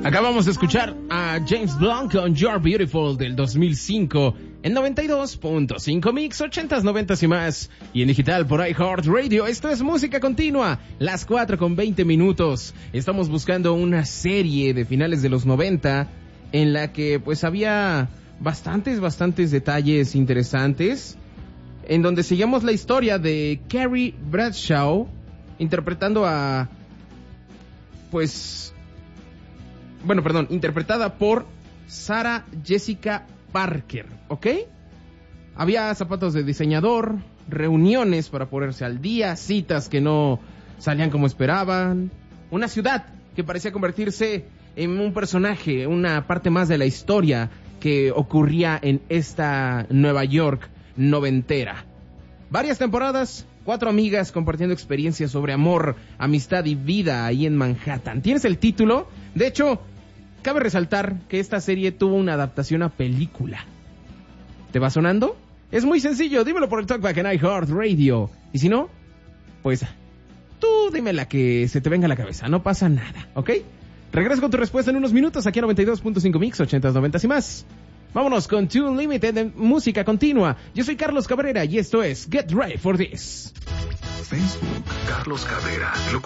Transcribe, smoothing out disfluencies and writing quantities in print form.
Acabamos de escuchar a James Blunt con You're Beautiful del 2005 en 92.5 Mix, 80s, 90s y más. Y en digital por iHeartRadio. Esto es música continua, las 4:20. Estamos buscando una serie de finales de los 90 en la que pues había bastantes detalles interesantes, en donde seguimos la historia de Carrie Bradshaw interpretando a interpretada por Sarah Jessica Parker, ¿ok? Había zapatos de diseñador, reuniones para ponerse al día, citas que no salían como esperaban, una ciudad que parecía convertirse en un personaje, una parte más de la historia que ocurría en esta Nueva York noventera. Varias temporadas, 4 amigas compartiendo experiencias sobre amor, amistad y vida ahí en Manhattan. ¿Tienes el título? De hecho, cabe resaltar que esta serie tuvo una adaptación a película. ¿Te va sonando? Es muy sencillo, dímelo por el Talkback en iHeartRadio. Y si no, pues tú dime la que se te venga a la cabeza, no pasa nada, ¿ok? Regreso con tu respuesta en unos minutos aquí a 92.5 Mix, 80s, 90s y más. Vámonos con Too Limited en música continua. Yo soy Carlos Cabrera y esto es Get Ready for This. Facebook, Carlos Cabrera,